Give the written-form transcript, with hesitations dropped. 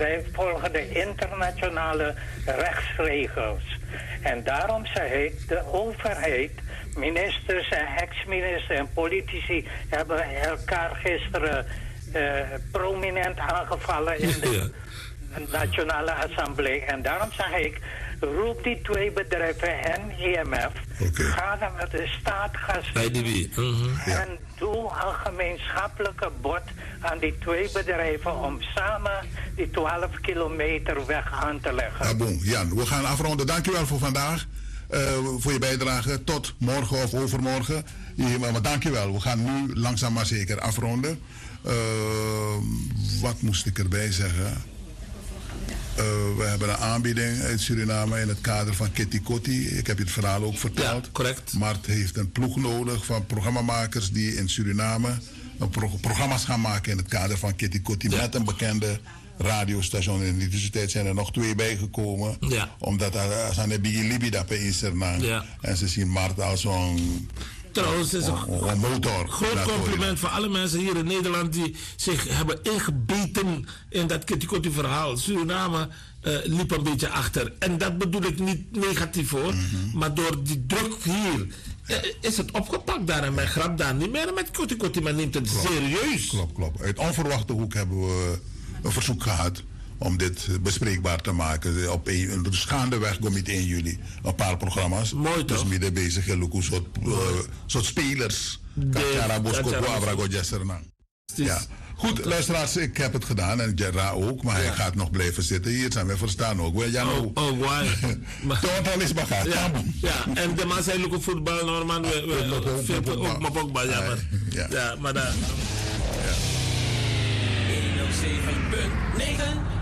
wij volgen de internationale rechtsregels. En daarom zei ik, de overheid, ministers en ex-ministers en politici hebben elkaar gisteren prominent aangevallen in de Nationale Assemblée. En daarom zeg ik, roep die twee bedrijven en EMF. Ga dan met de staat gaan en doe een gemeenschappelijke bod aan die twee bedrijven om samen die 12 kilometer weg aan te leggen. Ah, bon, Jan, we gaan afronden. Dankjewel voor vandaag. Voor je bijdrage. Tot morgen of overmorgen. Maar dankjewel. We gaan nu langzaam maar zeker afronden. Wat moest ik erbij zeggen? We hebben een aanbieding uit Suriname in het kader van Kitty Kotti. Ik heb je het verhaal ook verteld. Ja, correct. Mart heeft een ploeg nodig van programmamakers die in Suriname programma's gaan maken in het kader van Kitty Kotti. Ja. Met een bekende radiostation. In de tussentijd zijn er nog 2 bijgekomen. Ja. Omdat er zijn Biggie Libi dat in Suriname. Ja. En ze zien Mart als zo'n... Trouwens, het is een motor. Groot compliment voor alle mensen hier in Nederland die zich hebben ingebeten in dat Kitty Kotti verhaal. Suriname liep een beetje achter. En dat bedoel ik niet negatief hoor. Maar door die druk hier is het opgepakt daar. En men grapt daar niet meer met Kitty Kotti. Men neemt het serieus. Klopt. Uit onverwachte hoek hebben we een verzoek gehad om dit bespreekbaar te maken. Op dus gaandeweg komt het 1 juli een paar programma's. Mooi toch? Dus midden bezig in een soort spelers. Ja. Goed, luisteraars, ik heb het gedaan en Gerra ook, maar hij gaat nog blijven zitten. Hier zijn we verstaan ook. Why? Toon is bagage. Ja, en de man zei ook voetbal, normaal. We ook maar Pogba, ja, maar daar. 107.9